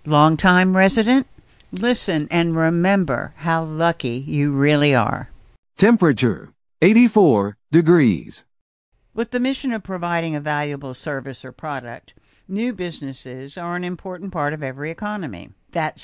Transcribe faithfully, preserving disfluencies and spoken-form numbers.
Longtime resident? Listen and remember how lucky you really are. Temperature, eighty-four degrees. With the mission of providing a valuable service or product, new businesses are an important part of every economy. That